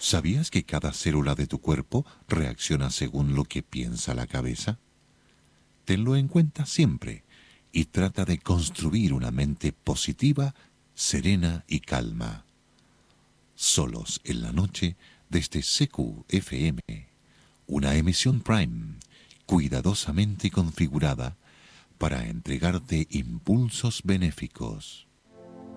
¿Sabías que cada célula de tu cuerpo reacciona según lo que piensa la cabeza? Tenlo en cuenta siempre y trata de construir una mente positiva, serena y calma. Solos en la noche desde CQFM, una emisión Prime, cuidadosamente configurada para entregarte impulsos benéficos.